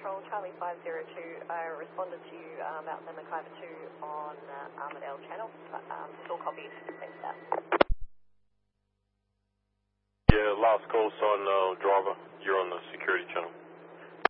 Control, Charlie 502. I responded to you about the McIver 2 on Armadale Channel. Still copied. Thanks, Dad. Yeah, last call, son, driver. You're on the security channel.